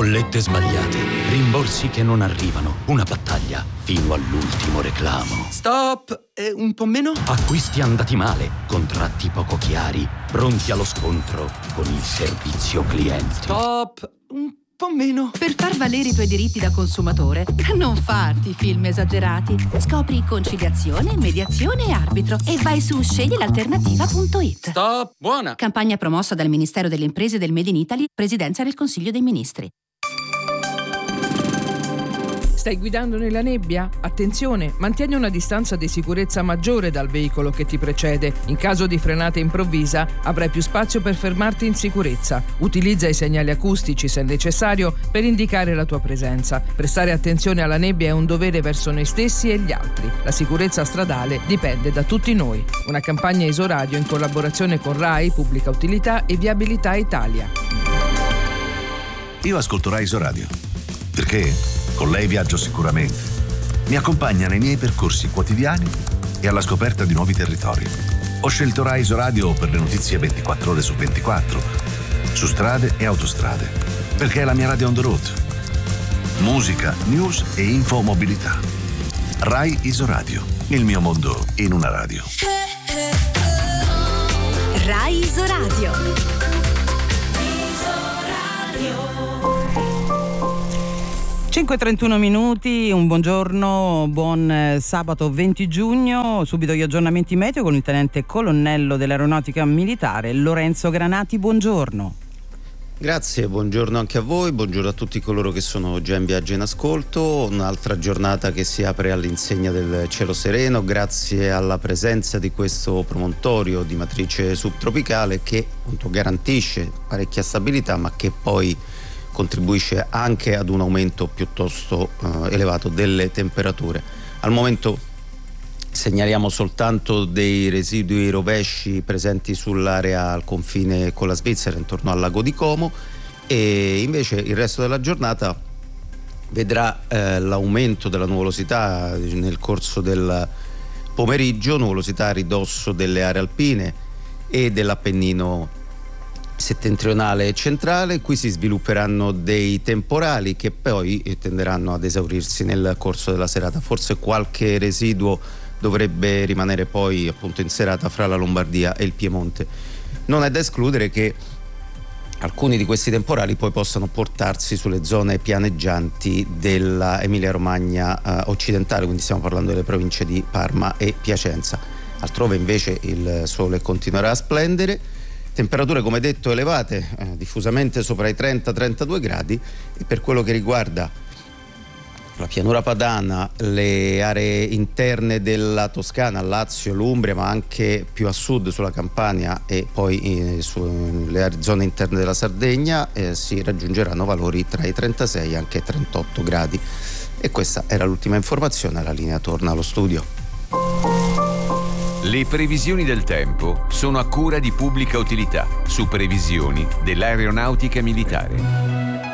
Bollette sbagliate, rimborsi che non arrivano, una battaglia fino all'ultimo reclamo. Stop! Un po' meno? Acquisti andati male, contratti poco chiari, pronti allo scontro con il servizio clienti. Stop! Un po' meno. Per far valere i tuoi diritti da consumatore, non farti film esagerati. Scopri conciliazione, mediazione e arbitro e vai su sceglielalternativa.it. Stop! Buona! Campagna promossa dal Ministero delle Imprese del Made in Italy, Presidenza del Consiglio dei Ministri. Stai guidando nella nebbia? Attenzione, mantieni una distanza di sicurezza maggiore dal veicolo che ti precede. In caso di frenata improvvisa avrai più spazio per fermarti in sicurezza. Utilizza i segnali acustici se necessario per indicare la tua presenza. Prestare attenzione alla nebbia è un dovere verso noi stessi e gli altri. La sicurezza stradale dipende da tutti noi. Una campagna Isoradio in collaborazione con RAI, Pubblica Utilità e Viabilità Italia. Io ascolto RAI Isoradio. Perché? Con lei viaggio sicuramente. Mi accompagna nei miei percorsi quotidiani e alla scoperta di nuovi territori. Ho scelto RAI Isoradio per le notizie 24 ore su 24, su strade e autostrade, perché è la mia radio on the road. Musica, news e infomobilità. RAI Isoradio, il mio mondo in una radio. RAI Isoradio. 5:31 minuti, un buongiorno, buon sabato 20 giugno, subito gli aggiornamenti meteo con il tenente colonnello dell'Aeronautica Militare Lorenzo Granati, buongiorno. Grazie, buongiorno anche a voi, buongiorno a tutti coloro che sono già in viaggio in ascolto, un'altra giornata che si apre all'insegna del cielo sereno grazie alla presenza di questo promontorio di matrice subtropicale che appunto garantisce parecchia stabilità ma che poi contribuisce anche ad un aumento piuttosto elevato delle temperature. Al momento segnaliamo soltanto dei residui rovesci presenti sull'area al confine con la Svizzera intorno al lago di Como e invece il resto della giornata vedrà l'aumento della nuvolosità nel corso del pomeriggio, nuvolosità a ridosso delle aree alpine e dell'Appennino settentrionale e centrale. Qui si svilupperanno dei temporali che poi tenderanno ad esaurirsi nel corso della serata. Forse qualche residuo dovrebbe rimanere poi appunto in serata fra la Lombardia e il Piemonte. Non è da escludere che alcuni di questi temporali poi possano portarsi sulle zone pianeggianti della Emilia-Romagna occidentale, quindi stiamo parlando delle province di Parma e Piacenza. Altrove invece il sole continuerà a splendere. Temperature come detto elevate, diffusamente sopra i 30-32 gradi e per quello che riguarda la pianura padana, le aree interne della Toscana, Lazio, l'Umbria, ma anche più a sud sulla Campania e poi sulle zone interne della Sardegna si raggiungeranno valori tra i 36 e anche 38 gradi. E questa era l'ultima informazione, la linea torna allo studio. Le previsioni del tempo sono a cura di Pubblica Utilità, su previsioni dell'Aeronautica Militare.